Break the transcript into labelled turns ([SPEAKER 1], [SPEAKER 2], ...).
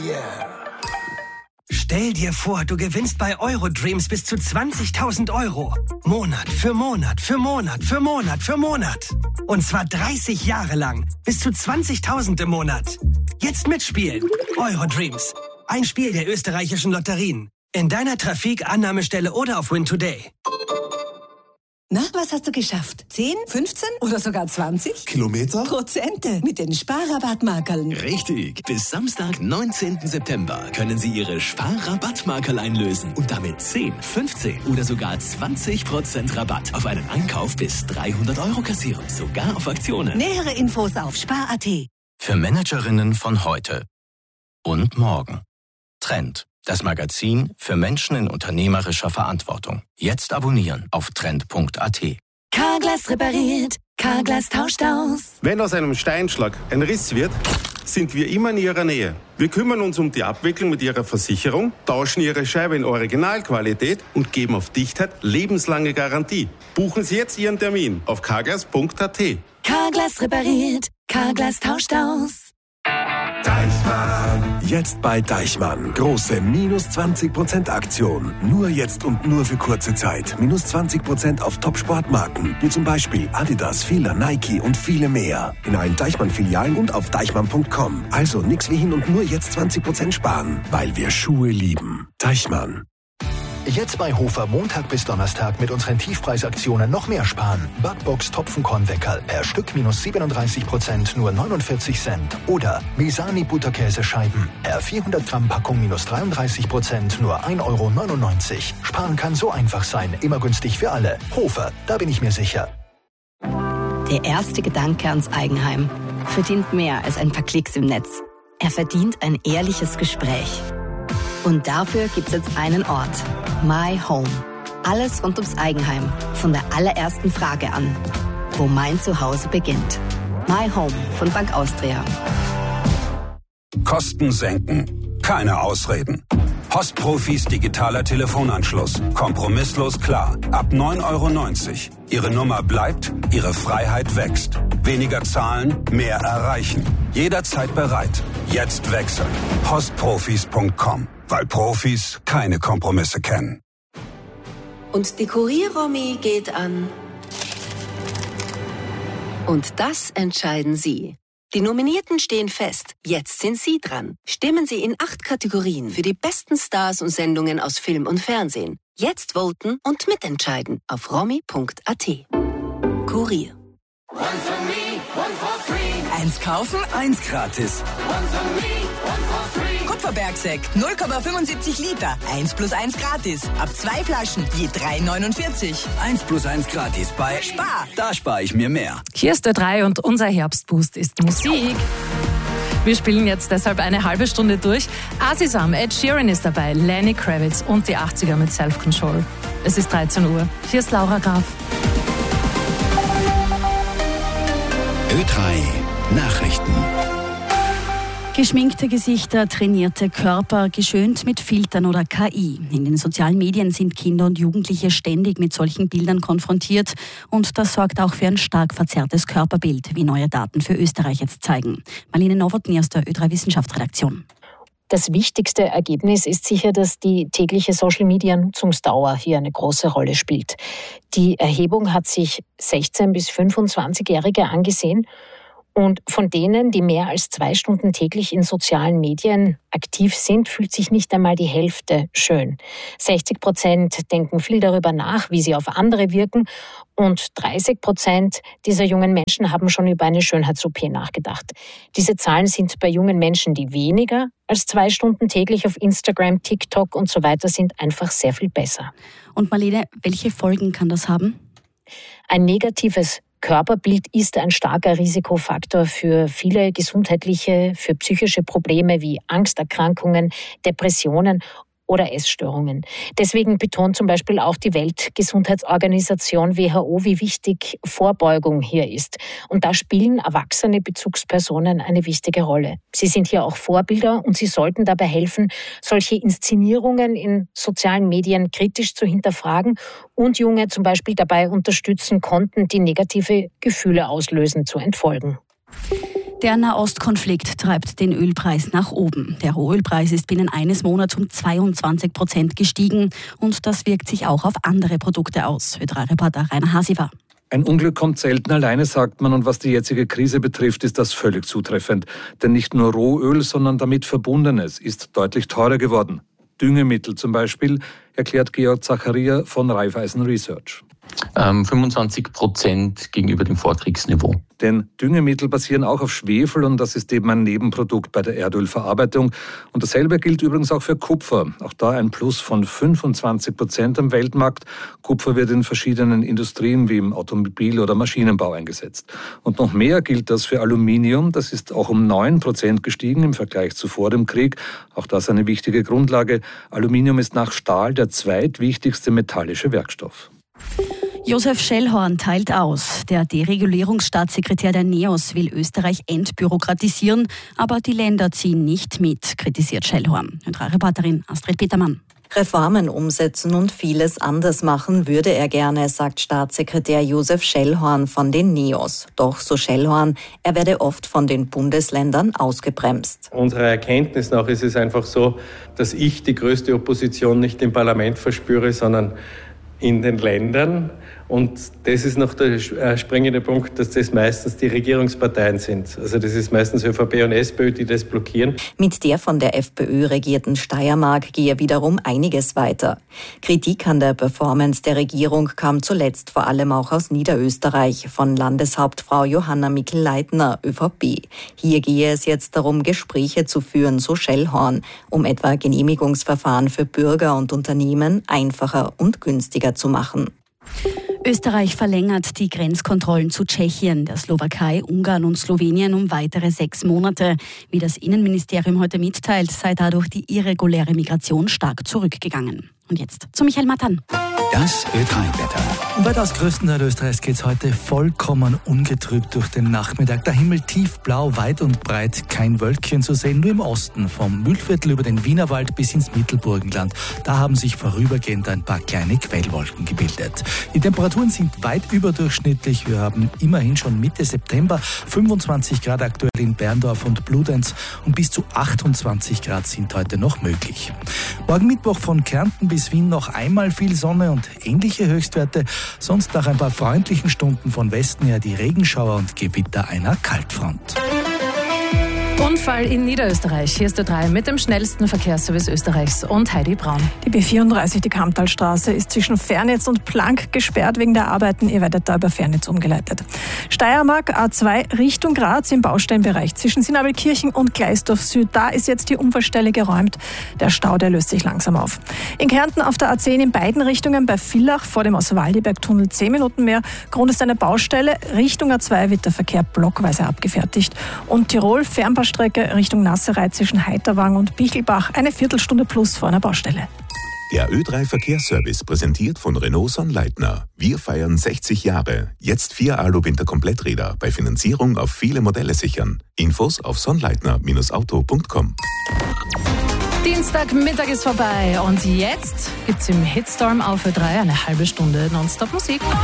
[SPEAKER 1] Stell dir vor, du gewinnst bei Eurodreams bis zu 20.000 €. Monat für Monat für Monat für Monat für Monat. Und zwar 30 Jahre lang. Bis zu 20.000 im Monat. Jetzt mitspielen. Eurodreams. Ein Spiel der österreichischen Lotterien. In deiner Trafik, Annahmestelle oder auf Win Today.
[SPEAKER 2] Na, was hast du geschafft? 10, 15 oder sogar 20?
[SPEAKER 3] Kilometer?
[SPEAKER 2] Prozente mit den Sparrabattmarkerln.
[SPEAKER 4] Richtig. Bis Samstag, 19. September können Sie Ihre Sparrabattmarkerl einlösen und damit 10, 15 oder sogar 20% Rabatt auf einen Einkauf bis 300 € kassieren. Sogar auf Aktionen.
[SPEAKER 2] Nähere Infos auf spar.at.
[SPEAKER 5] Für Managerinnen von heute und morgen. Trend. Das Magazin für Menschen in unternehmerischer Verantwortung. Jetzt abonnieren auf trend.at.
[SPEAKER 2] Carglass repariert, Carglass tauscht aus.
[SPEAKER 6] Wenn aus einem Steinschlag ein Riss wird, sind wir immer in Ihrer Nähe. Wir kümmern uns um die Abwicklung mit Ihrer Versicherung, tauschen Ihre Scheibe in Originalqualität und geben auf Dichtheit lebenslange Garantie. Buchen Sie jetzt Ihren Termin auf carglass.at.
[SPEAKER 2] Carglass repariert, Carglass tauscht aus.
[SPEAKER 3] Deichmann. Jetzt bei Deichmann. Große minus 20% Aktion. Nur jetzt und nur für kurze Zeit. Minus 20% auf Top-Sportmarken. Wie zum Beispiel Adidas, Fila, Nike und viele mehr. In allen Deichmann-Filialen und auf deichmann.com. Also nix wie hin und nur jetzt 20% sparen. Weil wir Schuhe lieben. Deichmann.
[SPEAKER 7] Jetzt bei Hofer Montag bis Donnerstag mit unseren Tiefpreisaktionen noch mehr sparen. Backbox Topfenkornweckerl per Stück minus 37%, nur 49 Cent. Oder Mesani Butterkäsescheiben per 400 Gramm Packung minus 33%, nur 1,99 €. Sparen kann so einfach sein, immer günstig für alle. Hofer, da bin ich mir sicher.
[SPEAKER 8] Der erste Gedanke ans Eigenheim verdient mehr als ein paar Klicks im Netz. Er verdient ein ehrliches Gespräch. Und dafür gibt's jetzt einen Ort. My Home. Alles rund ums Eigenheim. Von der allerersten Frage an. Wo mein Zuhause beginnt. My Home von Bank Austria.
[SPEAKER 9] Kosten senken. Keine Ausreden. Postprofis digitaler Telefonanschluss. Kompromisslos klar. Ab 9,90 €. Ihre Nummer bleibt, Ihre Freiheit wächst. Weniger zahlen, mehr erreichen. Jederzeit bereit. Jetzt wechseln. Postprofis.com. Weil Profis keine Kompromisse kennen.
[SPEAKER 10] Und die Kurier-Romy geht an. Und das entscheiden Sie. Die Nominierten stehen fest. Jetzt sind Sie dran. Stimmen Sie in 8 Kategorien für die besten Stars und Sendungen aus Film und Fernsehen. Jetzt voten und mitentscheiden auf romy.at. Kurier.
[SPEAKER 2] Eins kaufen, eins gratis. Kupferbergsekt 0,75 Liter. 1 + 1 gratis. Ab 2 Flaschen, je 3,49.
[SPEAKER 11] 1 + 1 gratis bei
[SPEAKER 2] Spar.
[SPEAKER 11] Da spare ich mir mehr.
[SPEAKER 12] Hier ist der 3 und unser Herbstboost ist Musik. Wir spielen jetzt deshalb eine halbe Stunde durch. Asisam, Ed Sheeran ist dabei, Lenny Kravitz und die 80er mit Self Control. Es ist 13 Uhr. Hier ist Laura Graf.
[SPEAKER 4] Ö3 Nachrichten.
[SPEAKER 13] Geschminkte Gesichter, trainierte Körper, geschönt mit Filtern oder KI. In den sozialen Medien sind Kinder und Jugendliche ständig mit solchen Bildern konfrontiert. Und das sorgt auch für ein stark verzerrtes Körperbild, wie neue Daten für Österreich jetzt zeigen. Marlene Nowotny aus der Ö3 Wissenschaftsredaktion.
[SPEAKER 14] Das wichtigste Ergebnis ist sicher, dass die tägliche Social-Media-Nutzungsdauer hier eine große Rolle spielt. Die Erhebung hat sich 16- bis 25-Jährige angesehen. Und von denen, die mehr als 2 Stunden täglich in sozialen Medien aktiv sind, fühlt sich nicht einmal die Hälfte schön. 60% denken viel darüber nach, wie sie auf andere wirken. Und 30% dieser jungen Menschen haben schon über eine Schönheits-OP nachgedacht. Diese Zahlen sind bei jungen Menschen, die weniger als 2 Stunden täglich auf Instagram, TikTok und so weiter sind, einfach sehr viel besser.
[SPEAKER 13] Und Marlene, welche Folgen kann das haben?
[SPEAKER 14] Ein negatives Körperbild ist ein starker Risikofaktor für viele gesundheitliche, für psychische Probleme wie Angsterkrankungen, Depressionen oder Essstörungen. Deswegen betont zum Beispiel auch die Weltgesundheitsorganisation WHO, wie wichtig Vorbeugung hier ist. Und da spielen erwachsene Bezugspersonen eine wichtige Rolle. Sie sind hier auch Vorbilder und sie sollten dabei helfen, solche Inszenierungen in sozialen Medien kritisch zu hinterfragen und Junge zum Beispiel dabei unterstützen, Konten, die negative Gefühle auslösen, zu entfolgen.
[SPEAKER 13] Der Nahostkonflikt treibt den Ölpreis nach oben. Der Rohölpreis ist binnen eines Monats um 22% gestiegen. Und das wirkt sich auch auf andere Produkte aus. Ö3-Reporter Rainer Hasiver.
[SPEAKER 15] Ein Unglück kommt selten alleine, sagt man, und was die jetzige Krise betrifft, ist das völlig zutreffend. Denn nicht nur Rohöl, sondern damit Verbundenes ist deutlich teurer geworden. Düngemittel zum Beispiel, erklärt Georg Zacharia von Raiffeisen Research.
[SPEAKER 16] 25% gegenüber dem Vorkriegsniveau.
[SPEAKER 15] Denn Düngemittel basieren auch auf Schwefel und das ist eben ein Nebenprodukt bei der Erdölverarbeitung. Und dasselbe gilt übrigens auch für Kupfer. Auch da ein Plus von 25% am Weltmarkt. Kupfer wird in verschiedenen Industrien wie im Automobil- oder Maschinenbau eingesetzt. Und noch mehr gilt das für Aluminium. Das ist auch um 9% gestiegen im Vergleich zu vor dem Krieg. Auch das eine wichtige Grundlage. Aluminium ist nach Stahl der zweitwichtigste metallische Werkstoff.
[SPEAKER 13] Josef Schellhorn teilt aus. Der Deregulierungsstaatssekretär der NEOS will Österreich entbürokratisieren, aber die Länder ziehen nicht mit, kritisiert Schellhorn. Reporterin Astrid Petermann.
[SPEAKER 17] Reformen umsetzen und vieles anders machen würde er gerne, sagt Staatssekretär Josef Schellhorn von den NEOS. Doch, so Schellhorn, er werde oft von den Bundesländern ausgebremst.
[SPEAKER 18] Unserer Erkenntnis nach ist es einfach so, dass ich die größte Opposition nicht im Parlament verspüre, sondern in den Ländern. Und das ist noch der springende Punkt, dass das meistens die Regierungsparteien sind. Also das ist meistens ÖVP und SPÖ, die das blockieren.
[SPEAKER 17] Mit der von der FPÖ regierten Steiermark gehe wiederum einiges weiter. Kritik an der Performance der Regierung kam zuletzt vor allem auch aus Niederösterreich von Landeshauptfrau Johanna Mikl-Leitner, ÖVP. Hier gehe es jetzt darum, Gespräche zu führen, so Schellhorn, um etwa Genehmigungsverfahren für Bürger und Unternehmen einfacher und günstiger zu machen.
[SPEAKER 13] Österreich verlängert die Grenzkontrollen zu Tschechien, der Slowakei, Ungarn und Slowenien um weitere 6 Monate. Wie das Innenministerium heute mitteilt, sei dadurch die irreguläre Migration stark zurückgegangen. Und jetzt zu Michael Matan.
[SPEAKER 19] Das Ö3-Wetter. Weit aus größten Teil Österreichs geht es heute vollkommen ungetrübt durch den Nachmittag. Der Himmel tiefblau, weit und breit, kein Wölkchen zu sehen, nur im Osten, vom Mühlviertel über den Wienerwald bis ins Mittelburgenland. Da haben sich vorübergehend ein paar kleine Quellwolken gebildet. Die Temperaturen sind weit überdurchschnittlich. Wir haben immerhin schon Mitte September 25 Grad aktuell in Berndorf und Bludenz und bis zu 28 Grad sind heute noch möglich. Morgen Mittwoch von Kärnten bis Wien noch einmal viel Sonne und ähnliche Höchstwerte. Sonst nach ein paar freundlichen Stunden von Westen her die Regenschauer und Gewitter einer Kaltfront.
[SPEAKER 12] Unfall in Niederösterreich. Hier ist der 3 mit dem schnellsten Verkehrsservice Österreichs und Heidi Braun.
[SPEAKER 20] Die B34, die Kamptalstraße, ist zwischen Fernitz und Plank gesperrt wegen der Arbeiten. Ihr werdet da über Fernitz umgeleitet. Steiermark, A2 Richtung Graz im Baustellenbereich zwischen Sinabelkirchen und Gleisdorf Süd. Da ist jetzt die Unfallstelle geräumt. Der Stau, der löst sich langsam auf. In Kärnten auf der A10 in beiden Richtungen bei Villach vor dem Oswaldiberg-Tunnel 10 Minuten mehr. Grund ist eine Baustelle. Richtung A2 wird der Verkehr blockweise abgefertigt. Und Tirol, Fernbahnstrecke Richtung Nasserei zwischen Heiterwang und Bichelbach, eine Viertelstunde plus vor einer Baustelle.
[SPEAKER 21] Der Ö3 Verkehrsservice präsentiert von Renault Sonnleitner. Wir feiern 60 Jahre. Jetzt 4 Alu-Winter-Kompletträder bei Finanzierung auf viele Modelle sichern. Infos auf sonnleitner-auto.com.
[SPEAKER 12] Dienstagmittag ist vorbei und jetzt gibt's im Hitstorm auf Ö3 eine halbe Stunde Nonstop Musik.